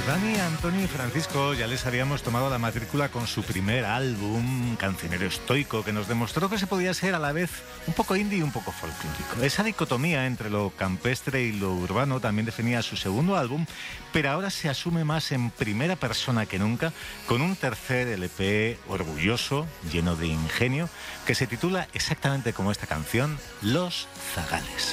Dani, Antonio y Francisco ya les habíamos tomado la matrícula con su primer álbum, Cancionero Estoico, que nos demostró que se podía ser a la vez un poco indie y un poco folclórico. Esa dicotomía entre lo campestre y lo urbano también definía su segundo álbum, pero ahora se asume más en primera persona que nunca, con un tercer LP orgulloso, lleno de ingenio, que se titula exactamente como esta canción, Los Zagales.